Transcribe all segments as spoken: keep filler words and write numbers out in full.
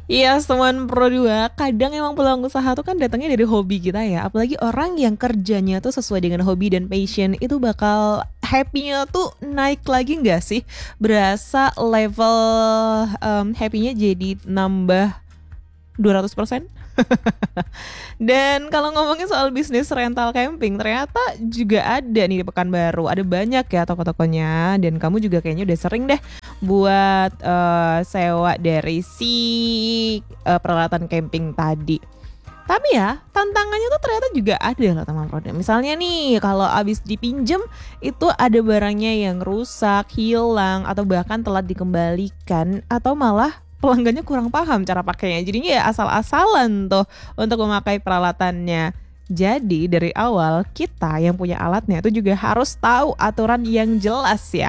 Iya, teman Pro dua, kadang emang peluang usaha tuh kan datangnya dari hobi kita ya. Apalagi orang yang kerjanya tuh sesuai dengan hobi dan passion itu bakal happy-nya tuh naik lagi nggak sih? Berasa level em, happy-nya jadi nambah dua ratus persen. Dan kalau ngomongin soal bisnis rental camping, ternyata juga ada nih di Pekanbaru. Ada banyak ya toko-tokonya, dan kamu juga kayaknya udah sering deh buat eh, sewa dari si eh, peralatan camping tadi. Tapi ya, tantangannya tuh ternyata juga ada loh teman Proda. Misalnya nih, kalau abis dipinjem itu ada barangnya yang rusak, hilang, atau bahkan telat dikembalikan, atau malah pelanggannya kurang paham cara pakainya. Jadinya ya asal-asalan tuh untuk memakai peralatannya. Jadi dari awal kita yang punya alatnya itu juga harus tahu aturan yang jelas ya.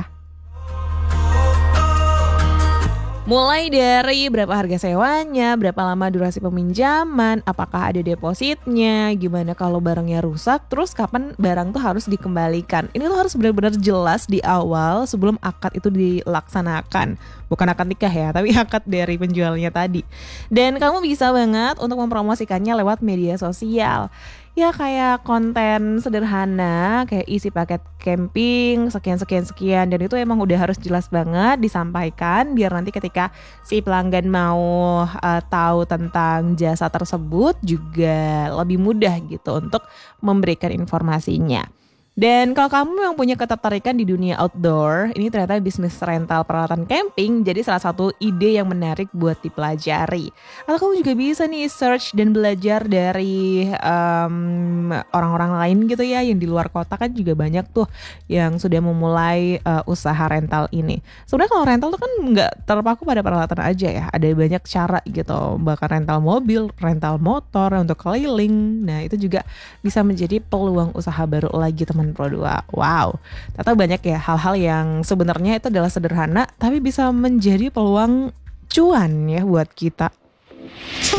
Mulai dari berapa harga sewanya, berapa lama durasi peminjaman, apakah ada depositnya, gimana kalau barangnya rusak, terus kapan barang tuh harus dikembalikan. Ini tuh harus benar-benar jelas di awal sebelum akad itu dilaksanakan. Bukan akad nikah ya, tapi akad dari penjualnya tadi. Dan kamu bisa banget untuk mempromosikannya lewat media sosial. Ya kayak konten sederhana, kayak isi paket camping, sekian sekian sekian, dan itu emang udah harus jelas banget disampaikan biar nanti ketika si pelanggan mau uh, tahu tentang jasa tersebut juga lebih mudah gitu untuk memberikan informasinya. Dan kalau kamu memang punya ketertarikan di dunia outdoor, ini ternyata bisnis rental peralatan camping jadi salah satu ide yang menarik buat dipelajari. Atau kamu juga bisa nih search dan belajar dari em, orang-orang lain gitu ya, yang di luar kota kan juga banyak tuh yang sudah memulai eh, usaha rental ini. Sebenarnya kalau rental tuh kan nggak terpaku pada peralatan aja ya, ada banyak cara gitu, bahkan rental mobil, rental motor untuk keliling. Nah itu juga bisa menjadi peluang usaha baru lagi teman Pro dua. Wow, ternyata banyak ya hal-hal yang sebenarnya itu adalah sederhana tapi bisa menjadi peluang cuan ya buat kita.